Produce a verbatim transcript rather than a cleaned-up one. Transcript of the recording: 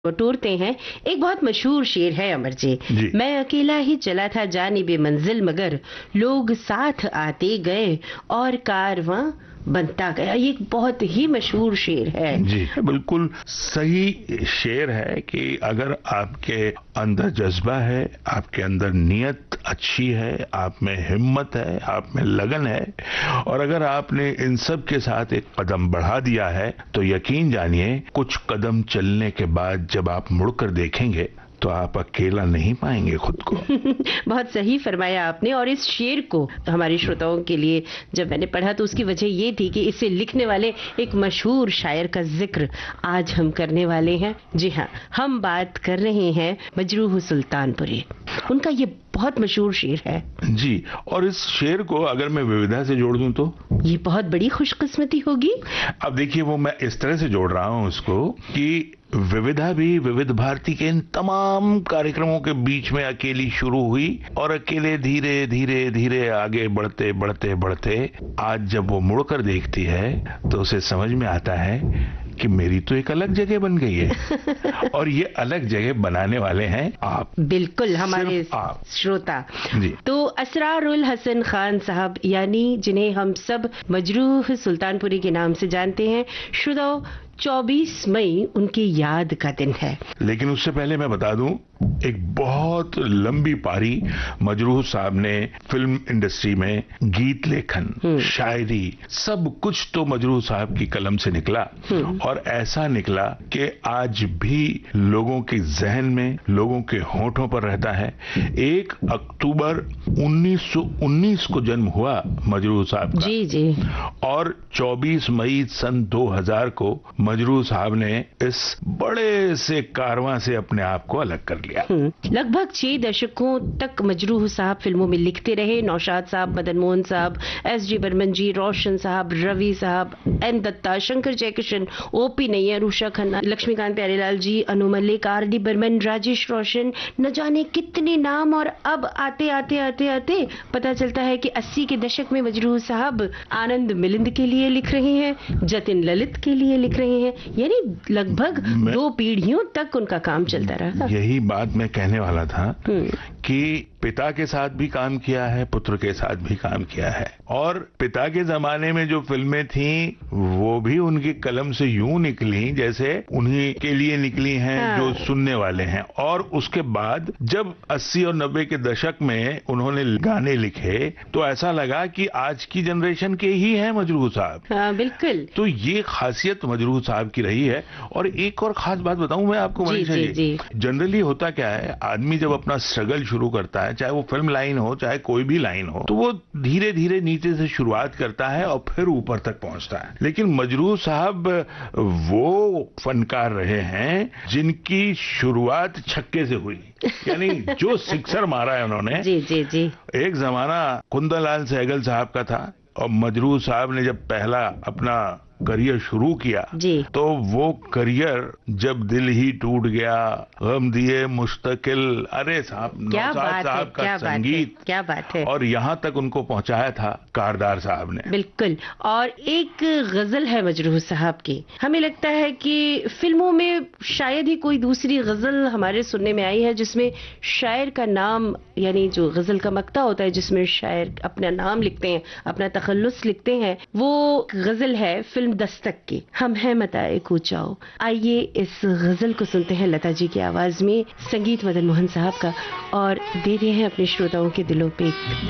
बटोरते हैं। एक बहुत मशहूर शेर है अमर जी, जी। मैं अकेला ही चला था जानिबे मंजिल मगर लोग साथ आते गए और कारवां बनता गया। ये एक बहुत ही मशहूर शेर है। जी बिल्कुल सही शेर है कि अगर आपके अंदर जज्बा है, आपके अंदर नियत अच्छी है, आप में हिम्मत है, आप में लगन है और अगर आपने इन सब के साथ एक कदम बढ़ा दिया है तो यकीन जानिए कुछ कदम चलने के बाद जब आप मुड़कर देखेंगे तो आप अकेला नहीं पाएंगे खुद को। बहुत सही फरमाया आपने। और इस शेर को हमारे श्रोताओं के लिए जब मैंने पढ़ा तो उसकी वजह ये थी कि इसे लिखने वाले एक मशहूर शायर का जिक्र आज हम करने वाले हैं। जी हाँ, हम बात कर रहे हैं मजरूह सुल्तानपुरी। उनका ये बहुत मशहूर शेर है। जी, और इस शेर को अगर मैं विविधा से जोड़ दूं तो ये बहुत बड़ी खुशकिस्मती होगी। अब देखिए वो मैं इस तरह से जोड़ रहा हूं उसको कि विविधा भी विविध भारती के इन तमाम कार्यक्रमों के बीच में अकेली शुरू हुई और अकेले धीरे धीरे धीरे आगे बढ़ते बढ़ते बढ़ते आज जब वो मुड़कर देखती है तो उसे समझ में आता है कि मेरी तो एक अलग जगह बन गई है और ये अलग जगह बनाने वाले हैं आप। बिल्कुल, हमारे आप। श्रोता जी। तो असरारुल हसन खान साहब, यानी जिन्हें हम सब मजरूह सुल्तानपुरी के नाम से जानते हैं। श्रोताओं, चौबीस मई उनकी याद का दिन है। लेकिन उससे पहले मैं बता दूं, एक बहुत लंबी पारी मजरूह साहब ने फिल्म इंडस्ट्री में गीत लेखन, शायरी, सब कुछ तो मजरूह साहब की कलम से निकला और ऐसा निकला कि आज भी लोगों के जहन में, लोगों के होठों पर रहता है। एक अक्टूबर उन्नीस सौ उन्नीस को जन्म हुआ मजरूह साहब का। जी जी। और चौबीस मई सन दो हज़ार को मजरूह साहब ने इस बड़े से कारवां से अपने आप को अलग कर लिया। लगभग छह दशकों तक मजरूह साहब फिल्मों में लिखते रहे। नौशाद साहब, मदन मोहन साहब, एस जी बर्मन जी, रोशन साहब, रवि साहब, एन दत्ता, शंकर जयकिशन, ओपी नैयर, उषा खन्ना, लक्ष्मीकांत प्यारेलाल जी, अनु मल्लिक, आर डी बर्मन, राजेश रोशन, न जाने कितने नाम। और अब आते आते आते आते पता चलता है कि अस्सी के दशक में मजरूह साहब आनंद मिलिंद के लिए लिख रहे हैं, जतिन ललित के लिए लिख रहे हैं, यानी लगभग दो पीढ़ियों तक उनका काम चलता रहा। यही बात मैं कहने वाला था कि पिता के साथ भी काम किया है, पुत्र के साथ भी काम किया है और पिता के जमाने में जो फिल्में थी वो भी उनकी कलम से यूं निकली जैसे उन्हीं के लिए निकली हैं। हाँ। जो सुनने वाले हैं। और उसके बाद जब अस्सी और नब्बे के दशक में उन्होंने गाने लिखे तो ऐसा लगा कि आज की जनरेशन के ही हैं मजरूह साहब। हाँ, बिल्कुल। तो ये खासियत मजरूह साहब की रही है। और एक और खास बात बताऊं मैं आपको मनीषा जी, जनरली होता क्या है, आदमी जब अपना स्ट्रगल शुरू करता है, चाहे वो फिल्म लाइन हो चाहे कोई भी लाइन हो, तो वो धीरे धीरे नीचे से शुरुआत करता है और फिर ऊपर तक पहुंचता है। लेकिन मजरूह साहब वो फनकार रहे हैं जिनकी शुरुआत छक्के से हुई, यानी जो सिक्सर मारा है उन्होंने। जी जी जी। एक जमाना कुंदनलाल सहगल साहब का था और मजरूह साहब ने जब पहला अपना करियर शुरू किया जी। तो वो करियर जब दिल ही टूट गया, गम दिए मुस्तकिल, अरे साहब, नौशाद साहब का संगीत, क्या बात है। और यहाँ तक उनको पहुंचाया था कारदार साहब ने। बिल्कुल। और एक गजल है मजरूह साहब की, हमें लगता है कि फिल्मों में शायद ही कोई दूसरी गजल हमारे सुनने में आई है जिसमें शायर का नाम, यानी जो गजल का मक्ता होता है जिसमें शायर अपना नाम लिखते हैं, अपना तखल्लुस लिखते हैं, वो गजल है फिल्म दस्तक की, हम हैं मताए कूचाओ। आइए इस गजल को सुनते हैं लता जी की आवाज में, संगीत मदन मोहन साहब का, और देते हैं अपने श्रोताओं के दिलों पे